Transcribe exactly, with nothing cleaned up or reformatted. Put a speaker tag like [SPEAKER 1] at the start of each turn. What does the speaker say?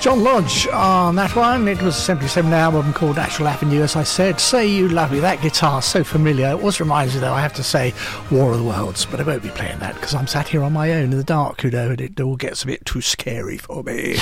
[SPEAKER 1] John Lodge on that one. It was a seventy-seven album called Natural Avenue, as I said. Say You Love Me. That guitar, so familiar. It was reminds me, though, I have to say, War of the Worlds. But I won't be playing that because I'm sat here on my own in the dark, you know, and it all gets a bit too scary for me.